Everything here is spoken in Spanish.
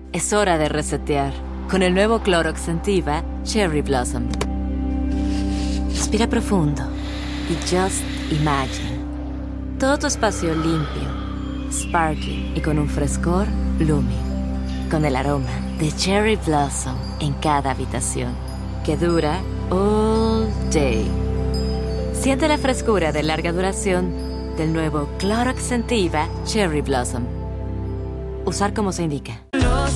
Es hora de resetear con el nuevo Clorox Scentiva Cherry Blossom. Respira profundo y just imagine. Todo tu espacio limpio, sparkling y con un frescor blooming. Con el aroma de Cherry Blossom en cada habitación, que dura all day. Siente la frescura de larga duración del nuevo Clorox Scentiva Cherry Blossom. Usar como se indica. Los